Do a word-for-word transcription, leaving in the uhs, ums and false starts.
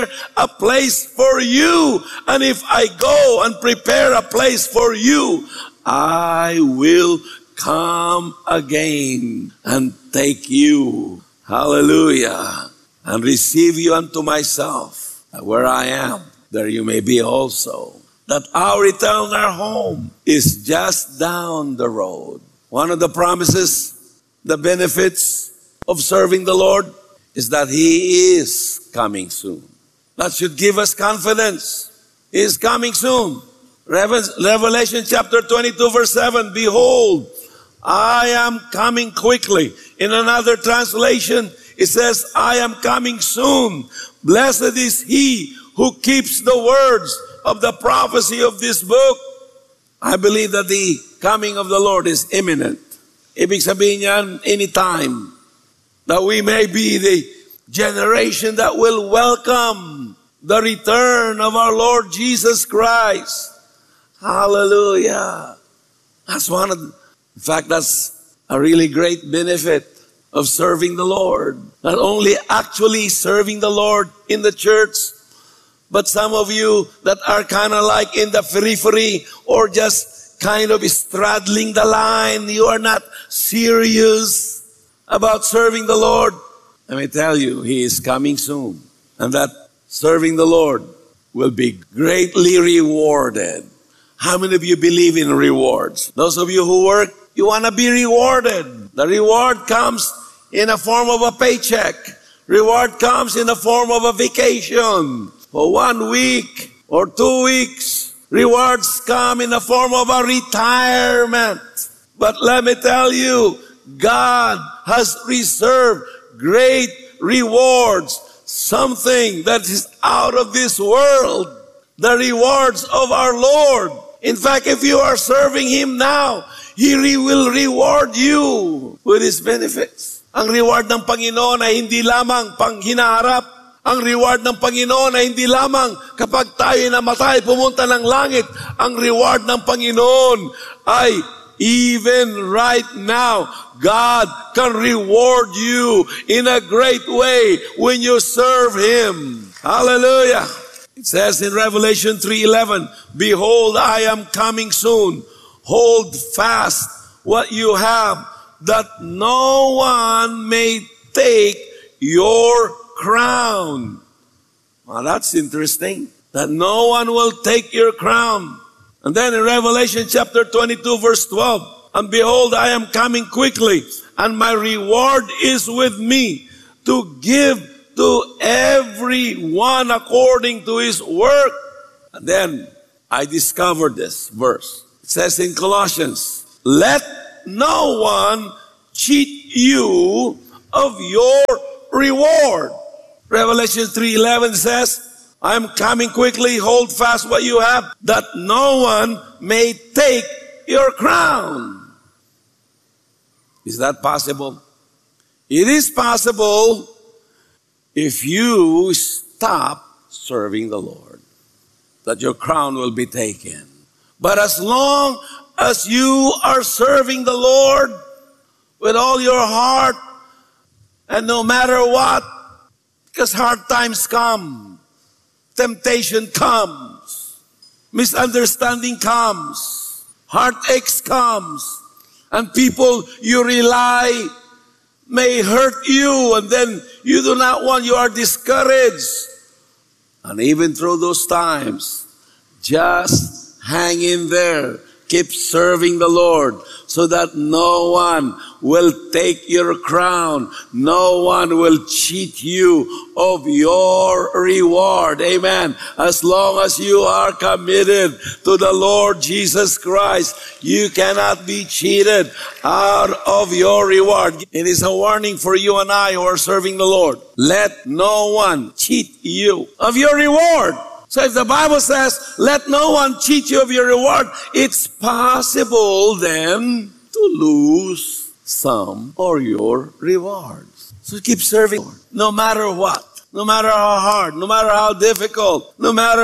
prepare a place for you. And if I go and prepare a place for you, I will come again and take you. Hallelujah. And receive you unto myself. Where I am, there you may be also. That our eternal home is just down the road. One of the promises, the benefits of serving the Lord is that He is coming soon. That should give us confidence. He is coming soon. Revelation chapter twenty-two verse seven, behold, I am coming quickly. In another translation, it says, I am coming soon. Blessed is he who keeps the words of the prophecy of this book. I believe that the coming of the Lord is imminent. Ibig sabihin niyan, anytime. That we may be the generation that will welcome the return of our Lord Jesus Christ. Hallelujah. That's one of the, in fact, that's a really great benefit of serving the Lord. Not only actually serving the Lord in the church, but some of you that are kind of like in the periphery or just kind of straddling the line, you are not serious about serving the Lord. Let me tell you, He is coming soon. And that serving the Lord will be greatly rewarded. How many of you believe in rewards? Those of you who work, you want to be rewarded. The reward comes in a form of a paycheck. Reward comes in the form of a vacation for one week or two weeks. Rewards come in the form of a retirement. But let me tell you, God has reserved great rewards, something that is out of this world, the rewards of our Lord. In fact, if you are serving Him now, He re- will reward you with His benefits. Ang reward ng Panginoon ay hindi lamang pang hinaharap. Ang reward ng Panginoon ay hindi lamang kapag tayo namatay, pumunta ng langit. Ang reward ng Panginoon ay even right now, God can reward you in a great way when you serve Him. Hallelujah. It says in Revelation three eleven, behold, I am coming soon. Hold fast what you have, that no one may take your crown. Well, that's interesting. That no one will take your crown. And then in Revelation chapter twenty-two verse twelve, and behold, I am coming quickly, and my reward is with me to give to everyone according to his work. And then I discovered this verse. It says in Colossians, let no one cheat you of your reward. Revelation three eleven says, I am coming quickly, hold fast what you have, that no one may take your crown. Is that possible? It is possible if you stop serving the Lord, that your crown will be taken. But as long as you are serving the Lord with all your heart, and no matter what, because hard times come, temptation comes, misunderstanding comes, heartaches comes, and people you rely may hurt you, and then you do not want, you are discouraged. And even through those times, just hang in there. Keep serving the Lord so that no one will take your crown. No one will cheat you of your reward. Amen. As long as you are committed to the Lord Jesus Christ, you cannot be cheated out of your reward. It is a warning for you and I who are serving the Lord. Let no one cheat you of your reward. So if the Bible says, let no one cheat you of your reward, it's possible then to lose some of your rewards. So keep serving, no matter what, no matter how hard, no matter how difficult, no matter